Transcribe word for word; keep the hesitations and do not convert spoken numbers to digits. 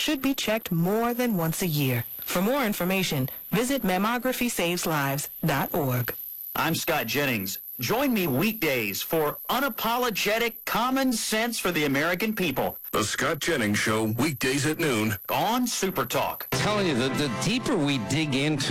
should be checked more than once a year. For more information, visit mammography saves lives dot org. I'm Scott Jennings. Join me weekdays for unapologetic common sense for the American people. The Scott Jennings Show, weekdays at noon On Super Talk. I'm telling you, the, the deeper we dig into